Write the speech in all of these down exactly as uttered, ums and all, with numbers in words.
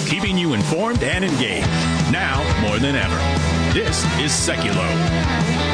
keeping you informed and engaged. Now more than ever. This is Seculo.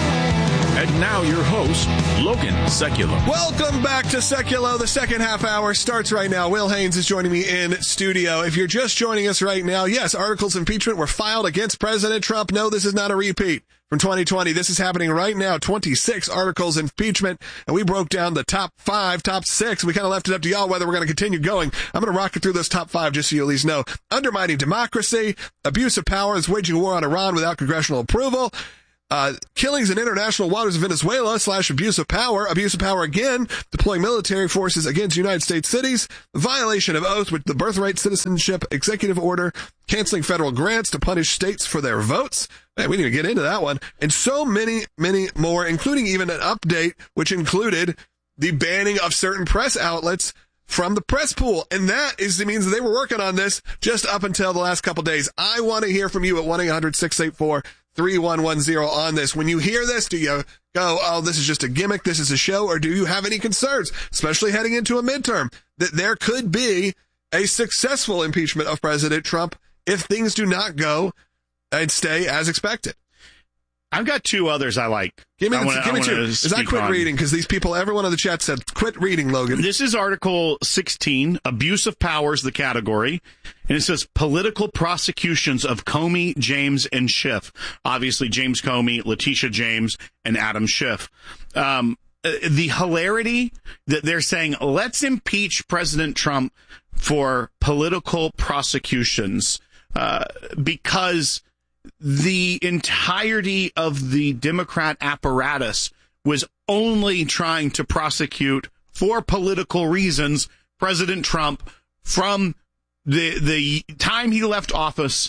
And now your host, Logan Sekulow. Welcome back to Sekulow. The second half hour starts right now. Will Haynes is joining me in studio. If you're just joining us right now, yes, articles of impeachment were filed against President Trump. No, this is not a repeat from twenty twenty. This is happening right now. twenty-six articles of impeachment, and we broke down the top five, top six. We kind of left it up to y'all whether we're going to continue going. I'm going to rocket through those top five just so you at least know. Undermining democracy, abuse of power is waging war on Iran without congressional approval. Uh, killings in international waters of Venezuela slash abuse of power, abuse of power again, deploying military forces against United States cities, violation of oath with the birthright citizenship executive order, canceling federal grants to punish states for their votes. Man, we need to get into that one. And so many, many more, including even an update which included the banning of certain press outlets from the press pool. And that is, it means that they were working on this just up until the last couple days. I want to hear from you at one eight hundred six eight four three one one zero on this. When you hear this, do you go, oh, this is just a gimmick, this is a show, or do you have any concerns, especially heading into a midterm, that there could be a successful impeachment of President Trump if things do not go and stay as expected? I've got two others I like. Give me, I the, wanna, give me I two. As I quit on. reading, because these people, everyone on the chat said, quit reading, Logan. This is Article sixteen, Abuse of Powers, the category. And it says political prosecutions of Comey, James, and Schiff. Obviously, James Comey, Letitia James, and Adam Schiff. Um, the hilarity that they're saying, let's impeach President Trump for political prosecutions uh, because the entirety of the Democrat apparatus was only trying to prosecute for political reasons President Trump from the the time he left office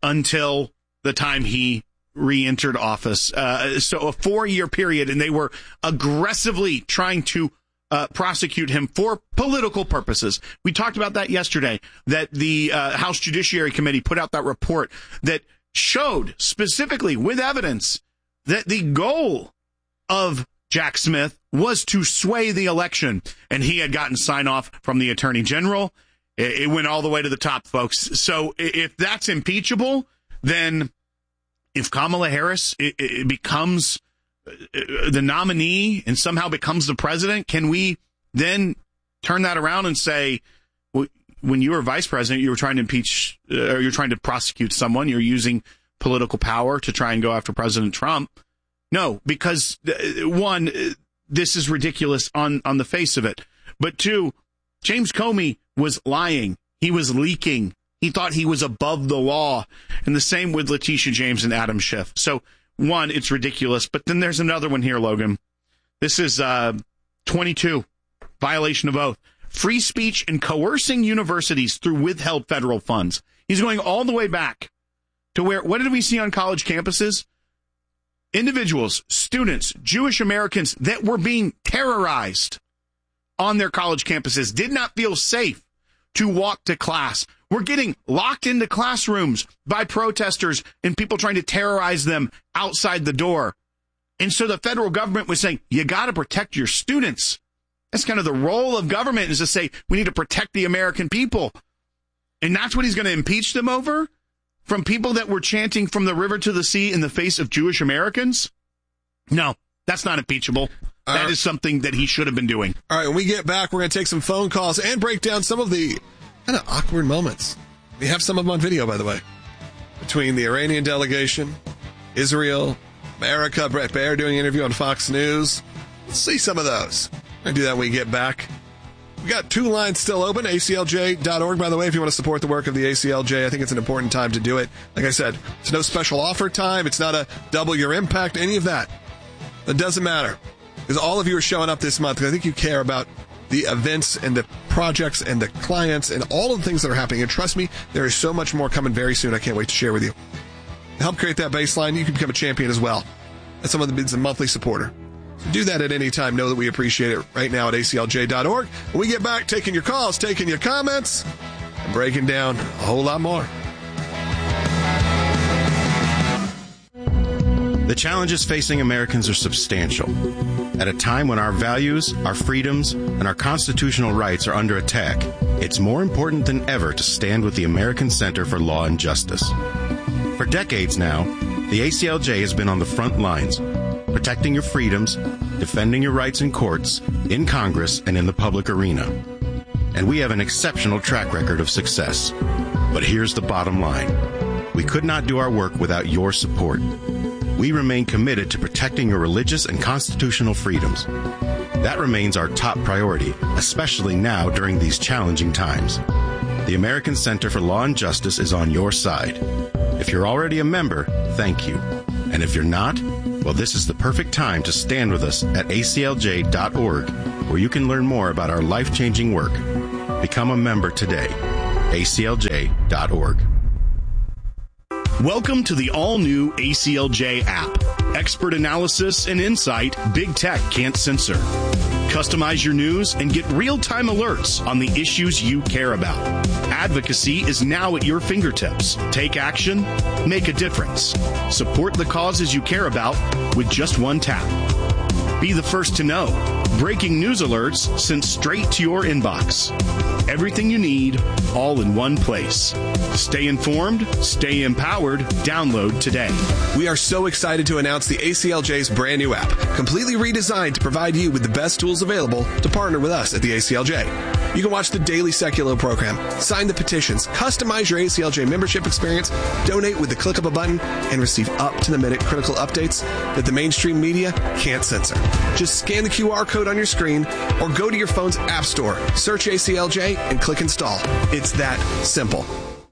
until the time he re-entered office. Uh, so a four-year period, and they were aggressively trying to uh, prosecute him for political purposes. We talked about that yesterday, that the uh, House Judiciary Committee put out that report that showed specifically with evidence that the goal of Jack Smith was to sway the election, and he had gotten sign off from the Attorney General. It, it went all the way to the top, folks. So if that's impeachable, then if Kamala Harris it, it becomes the nominee and somehow becomes the president, can we then turn that around and say, when you were vice president, you were trying to impeach, uh, or you're trying to prosecute someone, you're using political power to try and go after President Trump? No, because uh, one, uh, this is ridiculous on, on the face of it. But two, James Comey was lying. He was leaking. He thought he was above the law. And the same with Letitia James and Adam Schiff. So one, it's ridiculous. But then there's another one here, Logan. This is uh, twenty-two, violation of oath. Free speech and coercing universities through withheld federal funds. He's going all the way back to where, what did we see on college campuses? Individuals, students, Jewish Americans that were being terrorized on their college campuses, did not feel safe to walk to class, were getting locked into classrooms by protesters and people trying to terrorize them outside the door. And so the federal government was saying, you got to protect your students. That's kind of the role of government, is to say, we need to protect the American people. And that's what he's going to impeach them over? From people that were chanting from the river to the sea in the face of Jewish Americans? No, that's not impeachable. All that right. is something that he should have been doing. All right, when we get back, we're going to take some phone calls and break down some of the kind of awkward moments. We have some of them on video, by the way, between the Iranian delegation, Israel, America, Brett Baer doing an interview on Fox News. Let's see some of those. We're going to do that when we get back. We got two lines still open, A C L J dot org, by the way, if you want to support the work of the A C L J. I think it's an important time to do it. Like I said, it's no special offer time. It's not a double your impact, any of that. It doesn't matter, because all of you are showing up this month, because I think you care about the events and the projects and the clients and all of the things that are happening. And trust me, there is so much more coming very soon. I can't wait to share with you. To help create that baseline, you can become a champion as well. That's someone that's a monthly supporter. So do that at any time. Know that we appreciate it right now at A C L J dot org. When we get back, taking your calls, taking your comments, and breaking down a whole lot more. The challenges facing Americans are substantial. At a time when our values, our freedoms, and our constitutional rights are under attack, it's more important than ever to stand with the American Center for Law and Justice. For decades now, the A C L J has been on the front lines, protecting your freedoms, defending your rights in courts, in Congress, and in the public arena. And we have an exceptional track record of success. But here's the bottom line. We could not do our work without your support. We remain committed to protecting your religious and constitutional freedoms. That remains our top priority, especially now during these challenging times. The American Center for Law and Justice is on your side. If you're already a member, thank you. And if you're not, well, this is the perfect time to stand with us at A C L J dot org, where you can learn more about our life-changing work. Become a member today. A C L J dot org. Welcome to the all-new A C L J app. Expert analysis and insight big tech can't censor. Customize your news and get real-time alerts on the issues you care about. Advocacy is now at your fingertips. Take action, make a difference. Support the causes you care about with just one tap. Be the first to know. Breaking news alerts sent straight to your inbox. Everything you need, all in one place. Stay informed, stay empowered. Download today. We are so excited to announce the A C L J's brand new app, completely redesigned to provide you with the best tools available to partner with us at the A C L J. You can watch the daily Seculo program, sign the petitions, customize your A C L J membership experience, donate with the click of a button, and receive up-to-the-minute critical updates that the mainstream media can't censor. Just scan the Q R code on your screen or go to your phone's app store, search A C L J, and click install. It's that simple.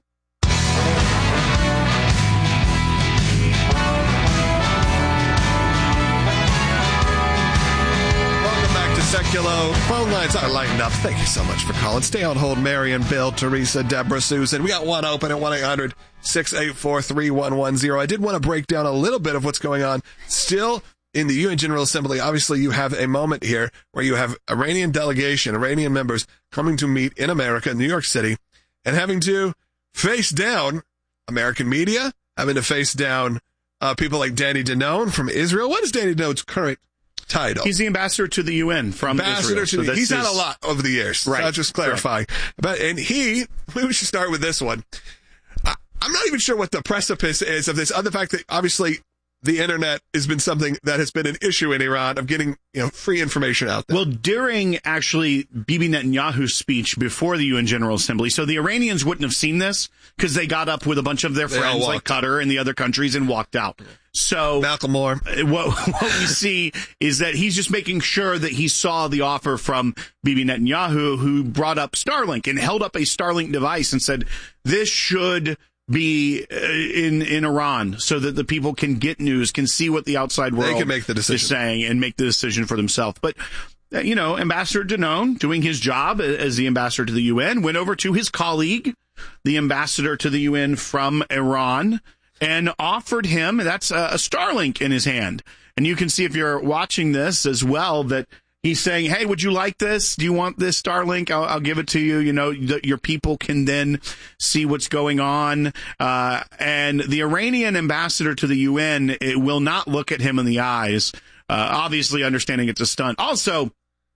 Seculo. Phone lines are lighting up. Thank you so much for calling. Stay on hold, Marion, Bill, Teresa, Deborah, Susan. We got one open at one eight hundred six eight four three one one zero. I did want to break down a little bit of what's going on still in the U N General Assembly. Obviously, you have a moment here where you have Iranian delegation, Iranian members coming to meet in America, New York City, and having to face down American media, having to face down uh, people like Danny Danon from Israel. What is Danny Danon's current title? He's the ambassador to the U N from ambassador Israel. To so the, he's his... had a lot over the years. Right. So I'll just clarify. Right. But and he, we should start with this one. I, I'm not even sure what the precipice is of this. Other fact that obviously the internet has been something that has been an issue in Iran of getting, you know, free information out there. Well, during actually Bibi Netanyahu's speech before the U N General Assembly, so the Iranians wouldn't have seen this because they got up with a bunch of their friends like Qatar and the other countries and walked out. So Malcolm Moore. What, what we see is that he's just making sure that he saw the offer from Bibi Netanyahu, who brought up Starlink and held up a Starlink device and said, this should be in in Iran so that the people can get news, can see what the outside world they can make the decision. is saying and make the decision for themselves. But, you know, Ambassador Danon, doing his job as the ambassador to the U N, went over to his colleague, the ambassador to the U N from Iran, and offered him, that's a, a Starlink in his hand. And you can see if you're watching this as well that he's saying, hey, would you like this? Do you want this Starlink? I'll, I'll give it to you. You know, the, your people can then see what's going on. Uh, and the Iranian ambassador to the U N it will not look at him in the eyes, uh, obviously understanding it's a stunt. Also,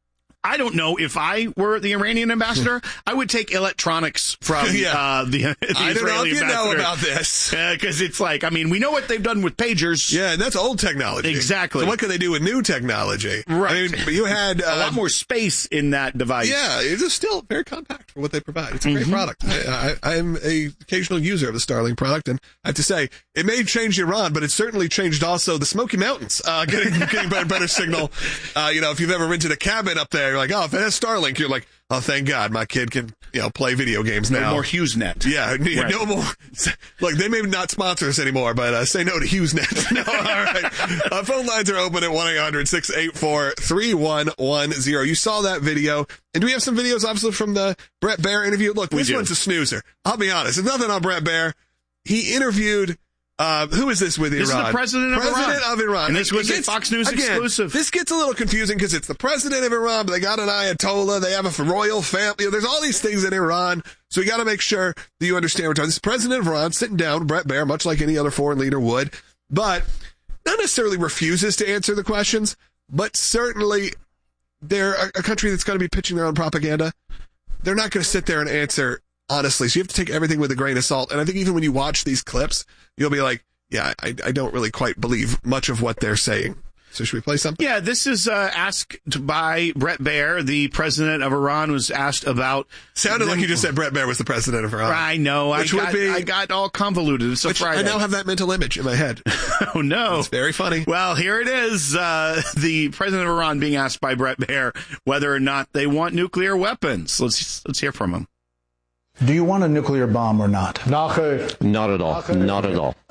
I don't know if I were the Iranian ambassador, I would take electronics from yeah. uh, the, the I Israeli don't know if you ambassador. know about this. Because uh, it's like, I mean, we know what they've done with pagers. Yeah, and that's old technology. Exactly. So what could they do with new technology? Right. I mean, but you had uh, a lot more space in that device. Yeah, it is still very compact for what they provide. It's a great mm-hmm. product. I, I, I'm a occasional user of the Starlink product, and I have to say, it may have changed Iran, but it certainly changed also the Smoky Mountains, uh, getting, getting better, better signal. Uh, you know, if you've ever rented a cabin up there, you're like, oh, if it has Starlink, you're like, oh, thank God, my kid can, you know, play video games now. No more HughesNet. Yeah, right. no more. Look, they may not sponsor us anymore, but uh, say no to HughesNet. No, all right. Uh, phone lines are open at one eight hundred six eight four three one one zero. You saw that video. And do we have some videos, obviously, from the Bret Baier interview? Look, this one's a snoozer. I'll be honest. There's nothing on Bret Baier. He interviewed... Uh, who is this with Iran? This is the president of president Iran. President of Iran. And this was gets, a Fox News again, exclusive. This gets a little confusing because it's the president of Iran, but they got an Ayatollah. They have a royal family. You know, there's all these things in Iran. So we got to make sure that you understand what we're talking. This is president of Iran sitting down with Bret Baier, much like any other foreign leader would. But not necessarily refuses to answer the questions, but certainly they're a, a country that's going to be pitching their own propaganda. They're not going to sit there and answer honestly. So you have to take everything with a grain of salt. And I think even when you watch these clips, you'll be like, yeah, I, I don't really quite believe much of what they're saying. So should we play something? Yeah, this is uh, asked by Bret Baier. The president of Iran was asked about... Sounded them. like you just said Bret Baier was the president of Iran. I know. Which I would got, be, I got all convoluted. It's a which Friday. I now have that mental image in my head. Oh, no. It's very funny. Well, here it is. Uh, the president of Iran being asked by Bret Baier whether or not they want nuclear weapons. Let's let's hear from him. Do you want a nuclear bomb or not? Not at all. Not at all.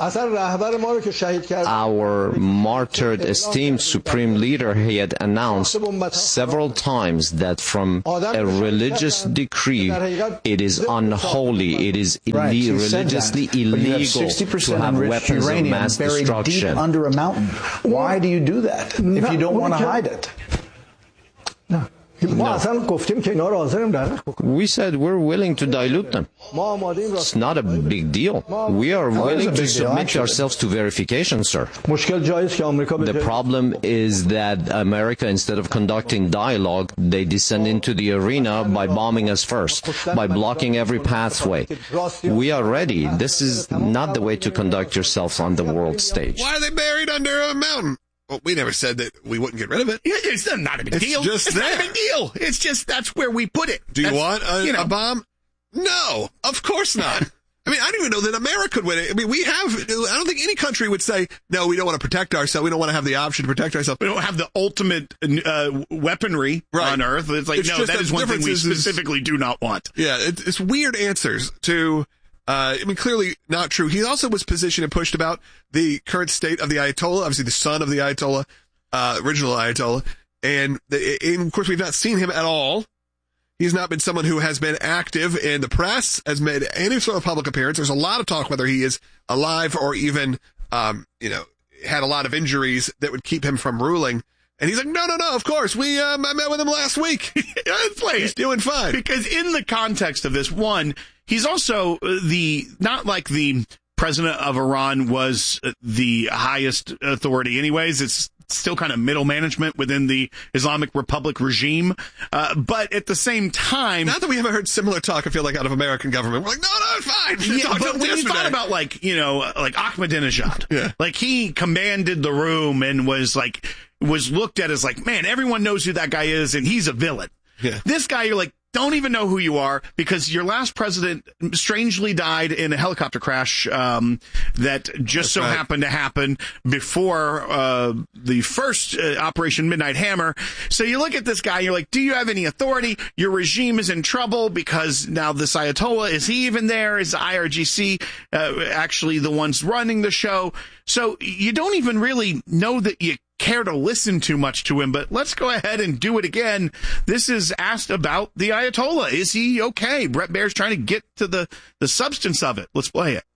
Our martyred, esteemed supreme leader, he had announced several times that from a religious decree, it is unholy, it is right, ille- religiously that. illegal to have weapons of mass buried destruction. Deep under a mountain. Why do you do that if you don't want to hide it? No. We said we're willing to dilute them. It's not a big deal. We are willing to submit ourselves to verification, sir. The problem is that America, instead of conducting dialogue, they descend into the arena by bombing us first, by blocking every pathway. We are ready. This is not the way to conduct yourself on the world stage. Why are they buried under a mountain? Well, we never said that we wouldn't get rid of it. Yeah, it's not a big it's deal. Just it's there. not a big deal. It's just that's where we put it. Do you that's, want a, you know. a bomb? No, of course not. I mean, I don't even know that America would win it. I mean, we have, I don't think any country would say, no, we don't want to protect ourselves. We don't want to have the option to protect ourselves. We don't have the ultimate uh, weaponry right. on Earth. It's like, it's no, that is one thing we specifically is, do not want. Yeah, it, it's weird answers to... Uh, I mean, clearly not true. He also was positioned and pushed about the current state of the Ayatollah, obviously the son of the Ayatollah, uh, original Ayatollah. And, the, and of course, we've not seen him at all. He's not been someone who has been active in the press, has made any sort of public appearance. There's a lot of talk whether he is alive or even, um, you know, had a lot of injuries that would keep him from ruling. And he's like, no, no, no, of course. We, um, I met with him last week. He's doing fine. Because in the context of this, one, he's also the, not like the president of Iran was the highest authority anyways. It's still kind of middle management within the Islamic Republic regime. Uh, but at the same time... Not that we haven't heard similar talk, I feel like, out of American government. We're like, no, no, it's fine. Yeah, but when you thought about, like, you know, like Ahmadinejad, yeah. like he commanded the room and was like, was looked at as like, man, everyone knows who that guy is and he's a villain. Yeah. This guy, you're like, don't even know who you are because your last president strangely died in a helicopter crash um, that just That's so right. happened to happen before uh, the first uh, Operation Midnight Hammer. So you look at this guy, you're like, do you have any authority? Your regime is in trouble because now this Ayatollah, is he even there? Is the I R G C uh, actually the ones running the show? So you don't even really know that you care to listen too much to him, but let's go ahead and do it again. This is asked about the Ayatollah. Is he okay? Bret Baier's trying to get to the, the substance of it. Let's play it.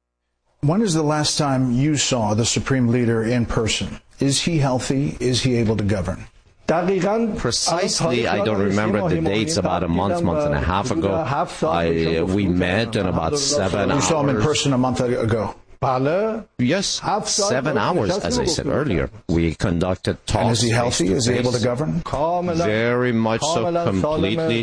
When is the last time you saw the Supreme Leader in person? Is he healthy? Is he able to govern? Precisely, I don't remember the dates. About a month, month and a half ago, I, we met in about seven hours. You saw him in person a month ago? Yes, seven hours, as I said earlier. We conducted talks. And is he healthy? Is he able to govern? Very much so, completely.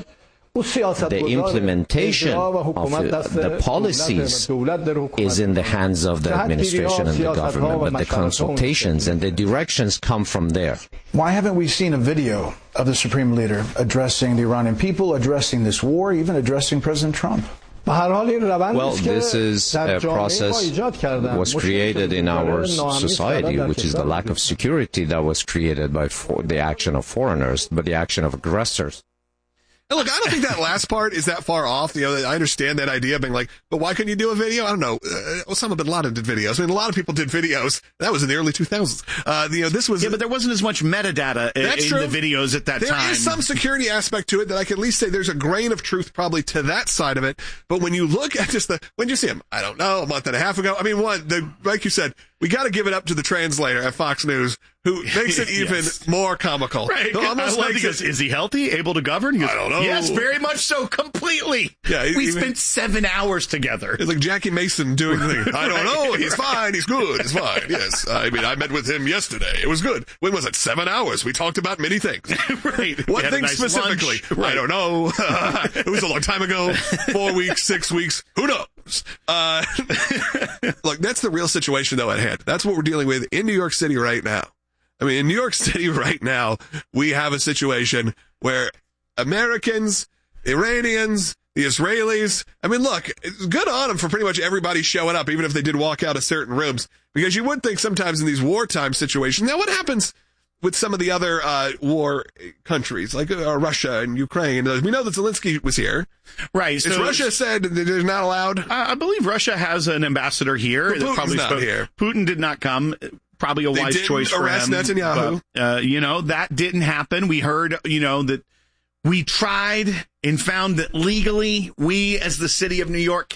The implementation of the policies is in the hands of the administration and the government, but the consultations and the directions come from there. Why haven't we seen a video of the Supreme Leader addressing the Iranian people, addressing this war, even addressing President Trump? Well, this is a process that was created in our society, which is the lack of security that was created by for the action of foreigners, but the action of aggressors. And look, I don't think that last part is that far off. You know, I understand that idea of being like, but why couldn't you do a video? I don't know. Uh, Osama bin Laden did videos. I mean, a lot of people did videos. That was in the early two thousands. Uh, you know, this was... Yeah, but there wasn't as much metadata in, in the videos at that there time. There is some security aspect to it that I can at least say there's a grain of truth probably to that side of it. But when you look at just the... When did you see him? I don't know, a month and a half ago. I mean, one, the, like you said, we got to give it up to the translator at Fox News, who makes it even Yes. more comical. Right. Who I almost love makes he goes, it, is he healthy? Able to govern? He goes, I don't know. Yes, very much so. Completely. Yeah, he- we he- spent seven hours together. it's like Jackie Mason doing the thing. I don't Right. know. He's fine. He's good. He's fine. Yes. I mean, I met with him yesterday. It was good. When was it? Seven hours. We talked about many things. Right. What We had a thing nice specifically? lunch. Right. I don't know. It was a long time ago. Four weeks, six weeks. Who knows? Uh, look, that's the real situation, though, at hand. That's what we're dealing with in New York City right now. I mean, in New York City right now, we have a situation where Americans, Iranians, the Israelis, I mean, look, it's good on them for pretty much everybody showing up, even if they did walk out of certain rooms, because you would think sometimes in these wartime situations, now what happens with some of the other uh, war countries, like uh, Russia and Ukraine? We know that Zelensky was here. Right. Is So Russia said that they're not allowed? I I believe Russia has an ambassador here. But that Putin's probably not spoke- here. Putin did not come. Probably a They wise didn't choice for arrest him. Netanyahu. But, uh, you know, that didn't happen. We heard, you know, that we tried and found that legally we as the city of New York